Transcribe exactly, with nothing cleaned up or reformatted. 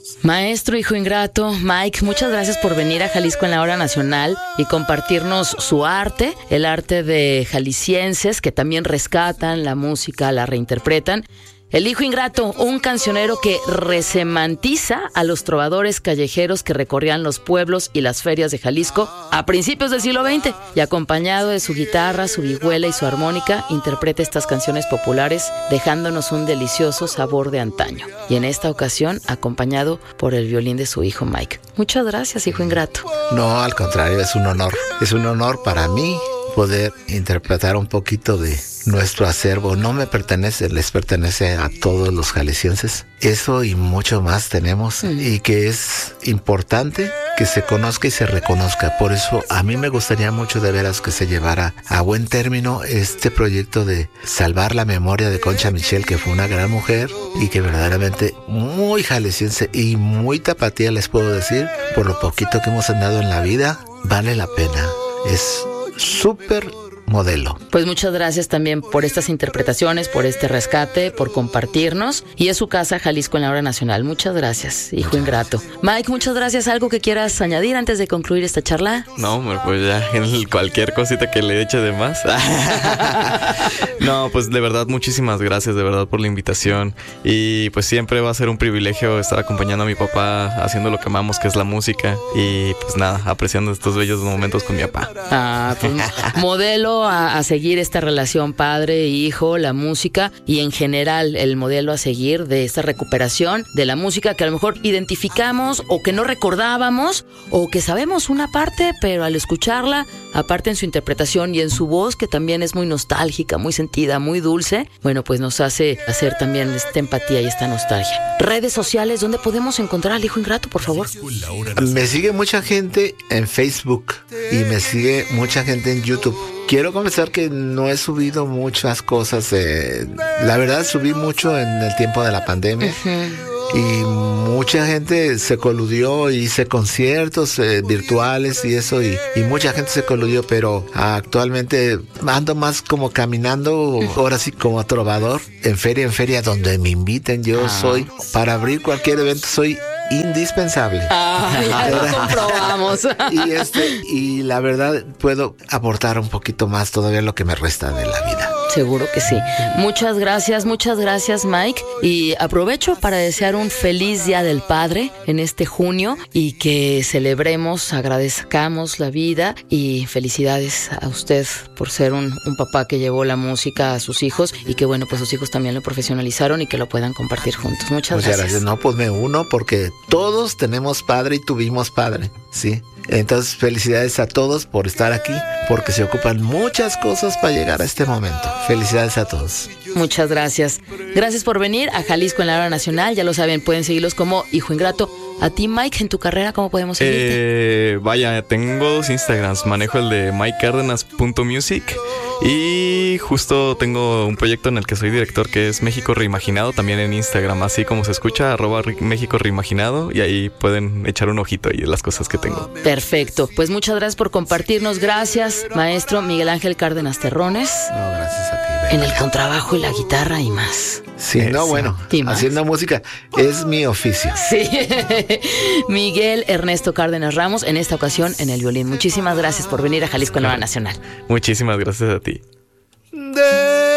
Maestro, hijo ingrato, Mike, muchas gracias por venir a Jalisco en la Hora Nacional y compartirnos su arte, el arte de jaliscienses que también rescatan la música, la reinterpretan. El hijo ingrato, un cancionero que resemantiza a los trovadores callejeros que recorrían los pueblos y las ferias de Jalisco a principios del siglo veinte, y acompañado de su guitarra, su vihuela y su armónica, interpreta estas canciones populares dejándonos un delicioso sabor de antaño. Y en esta ocasión, acompañado por el violín de su hijo Mike. Muchas gracias, hijo ingrato. No, al contrario, es un honor. Es un honor para mí poder interpretar un poquito de nuestro acervo. No me pertenece, les pertenece a todos los jaliscienses. Eso y mucho más tenemos, mm. y que es importante que se conozca y se reconozca. Por eso a mí me gustaría mucho de veras que se llevara a buen término este proyecto de salvar la memoria de Concha Michel, que fue una gran mujer y que verdaderamente muy jalisciense y muy tapatía, les puedo decir, por lo poquito que hemos andado en la vida, vale la pena. Es súper modelo. Pues muchas gracias también por estas interpretaciones, por este rescate, por compartirnos. Y es su casa, Jalisco en la Hora Nacional. Muchas gracias, hijo muchas ingrato. Gracias. Mike, muchas gracias. ¿Algo que quieras añadir antes de concluir esta charla? No, pues ya, cualquier cosita que le eche de más. No, pues de verdad, muchísimas gracias de verdad por la invitación. Y pues siempre va a ser un privilegio estar acompañando a mi papá haciendo lo que amamos, que es la música. Y pues nada, apreciando estos bellos momentos con mi papá. Ah, pues modelo A, a seguir esta relación padre e hijo, la música y en general el modelo a seguir de esta recuperación de la música que a lo mejor identificamos o que no recordábamos o que sabemos una parte, pero al escucharla, aparte en su interpretación y en su voz, que también es muy nostálgica, muy sentida, muy dulce, bueno, pues nos hace hacer también esta empatía y esta nostalgia. Redes sociales, ¿dónde podemos encontrar al hijo ingrato, por favor? Me sigue mucha gente en Facebook y me sigue mucha gente en YouTube. Quiero confesar que no he subido muchas cosas. Eh, la verdad, subí mucho en el tiempo de la pandemia. Uh-huh. Y mucha gente se coludió, hice conciertos eh, virtuales y eso, y, y mucha gente se coludió, pero actualmente ando más como caminando, ahora sí como trovador, en feria en feria, donde me inviten. Yo ah. soy, para abrir cualquier evento, soy indispensable. Ah, ya lo comprobamos. Y este, y la verdad puedo aportar un poquito más todavía lo que me resta de la vida. Seguro que sí. Muchas gracias, muchas gracias, Mike. Y aprovecho para desear un feliz Día del Padre en este junio y que celebremos, agradezcamos la vida y felicidades a usted por ser un, un papá que llevó la música a sus hijos y que bueno, pues sus hijos también lo profesionalizaron y que lo puedan compartir juntos. Muchas, Muchas gracias. gracias. No, pues me uno porque todos tenemos padre y tuvimos padre, ¿sí? Entonces, felicidades a todos por estar aquí, porque se ocupan muchas cosas para llegar a este momento. Felicidades a todos. Muchas gracias. Gracias por venir a Jalisco en la Hora Nacional. Ya lo saben, pueden seguirlos como Hijo Ingrato. A ti, Mike, en tu carrera, ¿cómo podemos seguirte? Eh, vaya, tengo dos Instagrams. Manejo el de mike cardenas punto music y justo tengo un proyecto en el que soy director que es México Reimaginado, también en Instagram, así como se escucha, arroba México Reimaginado, y ahí pueden echar un ojito ahí de las cosas que tengo. Perfecto. Pues muchas gracias por compartirnos. Gracias, maestro Miguel Ángel Cárdenas Terrones. No, gracias a ti. En el contrabajo y la guitarra y más. Sí, no, bueno, haciendo música es mi oficio. Sí. Miguel Ernesto Cárdenas Ramos, en esta ocasión en el violín. Muchísimas gracias por venir a Jalisco en la Hora Nacional. Muchísimas gracias a ti. De